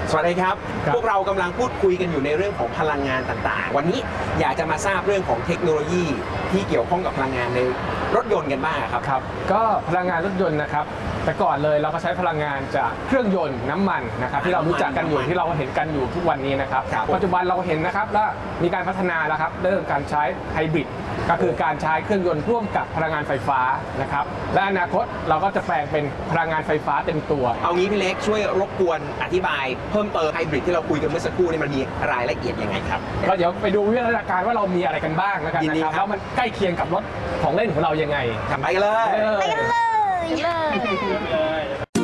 สวัสดีครับพวกเรากำลังพูดคุยกันอยู่ในเรื่องของพลังงานต่างๆวันนี้อยากจะมาทราบเรื่องของเทคโนโลยีที่เกี่ยวข้องกับพลังงานในรถยนต์กันบ้างครับก็พลังงานรถยนต์นะครับแต่ก่อนเลยเราก็ใช้พลังงานจากเครื่องยนต์น้ำมันนะครับที่เรารู้จักกันอยู่ที่เราเห็นกันอยู่ทุกวันนี้นะครับปัจจุบันเราเห็นนะครับและมีการพัฒนาแล้วครับเรื่องการใช้ไฮบริดก็คือการใช้เครื่องยนต์ร่วมกับพลังงานไฟฟ้านะครับและอนาคตเราก็จะแปลงเป็นพลังงานไฟฟ้าเต็มตัวเอางี้พี่เล็กช่วยรบกวนอธิบายเพิ่มเติมไฮบริดที่เราคุยกันเมื่อสักครู่นี่มันมีรายละเอียดยังไงครับก็เดี๋ยวไปดูวิทยาการว่าเรามีอะไรกันบ้างนะครับแล้วมันใกล้เคียงกับรถของเล่นของเรายังไงไปกันเลยไปกันเลย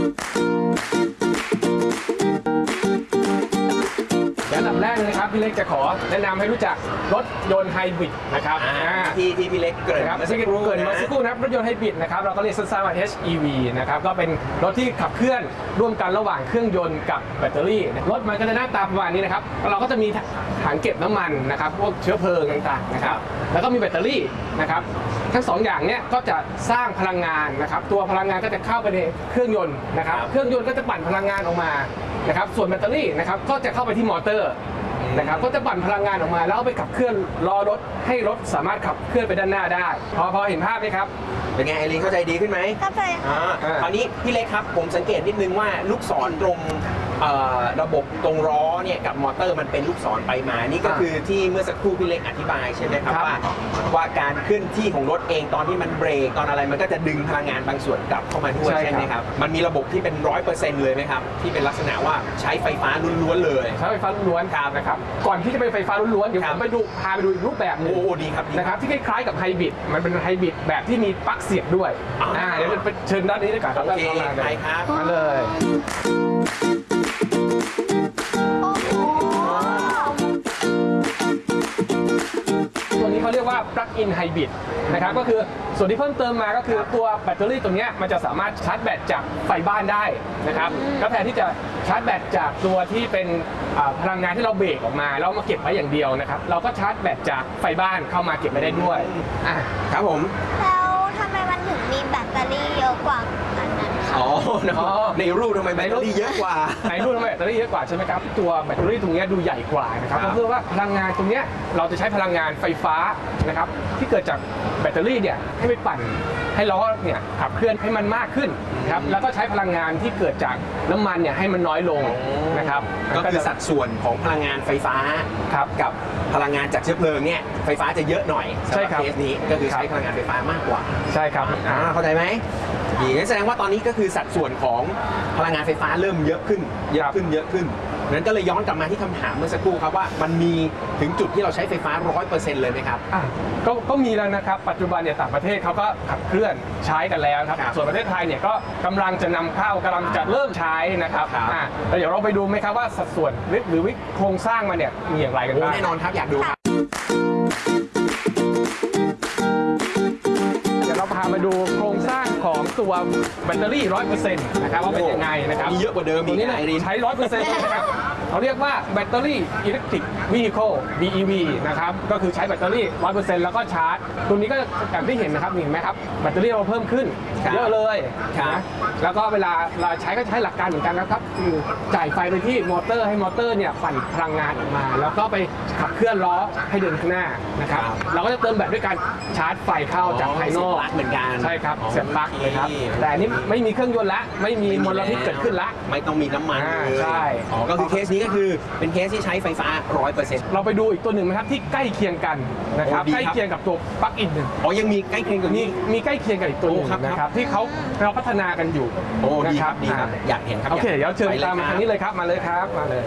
อันดับแรกเลยนะครับพี่เล็กจะขอแนะนำให้รู้จักรถยนต์ไฮบริดนะครับที่พี่เล็กเกิดครับที่เกิดมาสักครู่นะครับรถยนต์ไฮบริดนะครับเราก็เรียกสั้นๆว่า HEV นะครับก็เป็นรถที่ขับเคลื่อนร่วมกันระหว่างเครื่องยนต์กับแบตเตอรี่รถมันก็จะหน้าตาประมาณนี้นะครับเราก็จะมีถังเก็บน้ำมันนะครับพวกเชื้อเพลิงต่างๆนะครับแล้วก็มีแบตเตอรี่นะครับทั้ง2อย่างเนี้ยก็จะสร้างพลังงานนะครับตัวพลังงานก็จะเข้าไปในเครื่องยนต์นะครับเครื่องยนต์ก็จะปั่นพลังงานออกมานะครับส่วนแบตเตอรี่นะครับก็จะเข้าไปที่มอเตอร์นะครับก็จะปั่นพลังงานออกมาแล้วเอาไปขับเคลื่อนล้อรถให้รถสามารถขับเคลื่อนไปด้านหน้าได้พอเห็นภาพไหมครับเป็นไงไอรีนเข้าใจดีขึ้นไหมเข้าใจคราวนี้พี่เล็กครับผมสังเกตนิดนึงว่าลูกศรตรงระบบตรงล้อเนี่ยกับมอเตอร์มันเป็นลูกศรไปมานี่ก็คือที่เมื่อสักครู่พี่เล็กอธิบายใช่ไหมครับว่าการเคลื่อนที่ของรถเองตอนที่มันเบรกตอนอะไรมันก็จะดึงพลังงานบางส่วนกลับเข้ามาด้วยใช่ไหมครับมันมีระบบที่เป็น 100% เลยไหมครับที่เป็นลักษณะว่าใช้ไฟฟ้าล้วนๆเลยใช้ไฟฟ้าล้วนๆครับนะครับก่อนที่จะเป็นไฟฟ้าล้วนๆเดี๋ยวผมพาไปดูอีกรูปแบบนึงดีครับนะครับที่คล้ายๆกับไฮบริดมันเป็นไฮบริดแบบที่มีปลั๊กเสียบด้วยเดี๋ยวไปเชิญด้านนี้ดีกว่าครับมาเลยตัวนี้เขาเรียกว่า plug-in hybrid นะครับก็คือส่วนที่เพิ่มเติมมาก็คือตัวแบตเตอรี่ตรงนี้มันจะสามารถชาร์จแบตจากไฟบ้านได้นะครับก็แทนที่จะชาร์จแบตจากตัวที่เป็นพลังงานที่เราเบรกออกมาแล้วมาเก็บไว้อย่างเดียวนะครับเราก็ชาร์จแบตจากไฟบ้านเข้ามาเก็บไว้ได้ด้วยครับผมแล้วทำไมมันถึงมีแบตเตอรี่เยอะกว่าอันนั้นในรูปทำไมแบตเตอรี่เยอะกว่าในรูปทำไมแบตเตอรี่เยอะกว่าใช่ไหมครับตัวแบตเตอรี่ตรงนี้ดูใหญ่กว่านะครับเพราะว่าพลังงานตรงนี้เราจะใช้พลังงานไฟฟ้านะครับที่เกิดจากแบตเตอรี่เนี่ยให้ไปปั่นให้ล้อเนี่ยขับเคลื่อนให้มันมากขึ้นครับแล้วก็ใช้พลังงานที่เกิดจากน้ำมันเนี่ยให้มันน้อยลงนะครับก็คือสัดส่วนของพลังงานไฟฟ้ากับพลังงานจากเชื้อเพลิงเนี่ยไฟฟ้าจะเยอะหน่อยสำหรับเคสนี้ก็คือใช้พลังงานไฟฟ้ามากกว่าใช่ครับเข้าใจไหมดีงั้นแสดงว่าตอนนี้ก็คือสัดส่วนของพลังงานไฟฟ้าเริ่มเยอะขึ้นนั้นก็เลยย้อนกลับมาที่คำถามเมื่อสักครู่ครับว่ามันมีถึงจุดที่เราใช้ไฟฟ้า 100% เลยไหมครับก็มีแล้วนะครับปัจจุบันเนี่ยต่างประเทศเขาก็ขับเคลื่อนใช้กันแล้วครับส่วนประเทศไทยเนี่ยก็กำลังจะนำเข้ากำลังจะเริ่มใช้นะครับแล้วเดี๋ยวเราไปดูไหมครับว่าสัดส่วนหรือโครงสร้างมันเนี่ยมีอย่างไรกันบ้างแน่นอนครับอยากดูครับพามาดูโครงสร้างของตัวแบตเตอรี่ 100% นะครับว่าเป็นยังไงนะครับมีเยอะกว่าเดิมตัวนี้ใช้ 100% นะครับเขาเรียกว่าแบตเตอรี่ Electric Vehicle BEV นะครับก็คือใช้แบตเตอรี่ 100% แล้วก็ชาร์จตัวนี้ก็อย่างที่เห็นนะครับเห็นไหมครับแบตเตอรี่เราเพิ่มขึ้นเยอะเลยนะแล้วก็เวลาเราใช้ก็ใช้หลักการเหมือนกันนะครับคือจ่ายไฟไปที่มอเตอร์ให้มอเตอร์เนี่ยปั่นพลังงานออกมาแล้วก็ไปขับเคลื่อนล้อให้เดินข้างหน้านะครับเราก็จะเติมแบตด้วยการชาร์จไฟเข้าจากภายนอกเหมือนกันใช่ครับเสียบปลั๊กเลยครับแต่อันนี้ไม่มีเครื่องยนต์ละไม่มีมลพิษเกิดขึ้นละไม่ต้องมีน้ำมันใช่ก็คือเคสนี้ก็คือเป็นเคสที่ใช้ไฟฟ้า 100% เราไปดูอีกตัวหนึ่งนะครับที่ใกล้เคียงกันนะครับใกล้เคียงกับตัวปลั๊กอินหนึ่งยังมีใกล้เคียงกับนี้มีใกล้เคียงกับอีกตัวนึงนะครับที่เราพัฒนากันอยู่นะครับอยากเห็นครับโอเคเดี๋ยวเชิญตามมาทางนี้เลยครับมาเลยครับมาเลย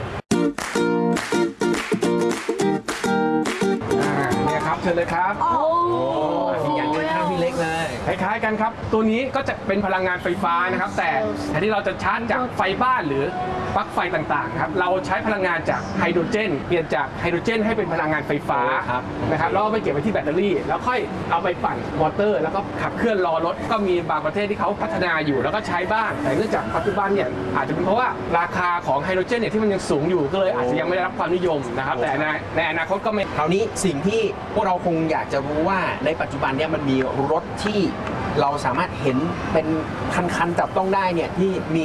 เนี่ยครับเชิญเลยครับอย่างนี้ครับพี่เล็กเลยคล้ายๆกันครับตัวนี้ก็จะเป็นพลังงานไฟฟ้านะครับแต่แทนที่เราจะชาร์จจากไฟบ้านหรือปลั๊กไฟต่างๆครับเราใช้พลังงานจากไฮโดรเจนเปลี่ยนจากไฮโดรเจนให้เป็นพลังงานไฟฟ้านะครับแล้วไปเก็บไว้ที่แบตเตอรี่แล้วค่อยเอาไปปั่นมอเตอร์แล้วก็ขับเคลื่อนล้อรถก็มีบางประเทศที่เขาพัฒนาอยู่แล้วก็ใช้บ้างแต่เนื่องจากปัจจุบันเนี่ยอาจจะเป็นเพราะว่าราคาของไฮโดรเจนเนี่ยที่มันยังสูงอยู่ก็เลยอาจจะยังไม่ได้รับความนิยมนะครับแต่ในอนาคตก็ไม่คราวนี้สิ่งที่พวกเราคงอยากจะรู้ว่าในปัจจุบันเนี่ยมันมีรถที่เราสามารถเห็นเป็นคันๆจับต้องได้เนี่ยที่มี